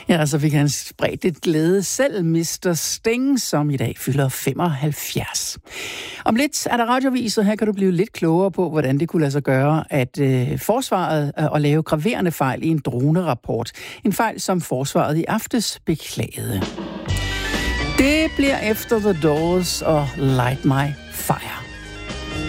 Ja, så fik han spredt et glæde selv, Mr. Sting, som i dag fylder 75. Om lidt er der radioavis, og her kan du blive lidt klogere på, hvordan det kunne lade sig gøre, at forsvaret at lave graverende fejl i en dronerapport. En fejl, som forsvaret i aftes beklagede. Det bliver efter The Doors og Light My Fire.